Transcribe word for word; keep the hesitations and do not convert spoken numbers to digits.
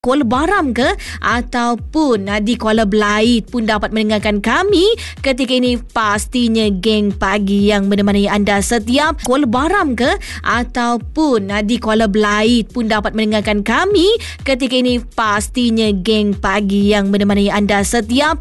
Kuala Baram ke ataupun di Kuala Belait pun dapat mendengarkan kami ketika ini. Pastinya geng pagi yang menemani anda setiap Kuala Baram ke ataupun di Kuala Belait pun dapat mendengarkan kami ketika ini. Pastinya geng pagi yang menemani anda setiap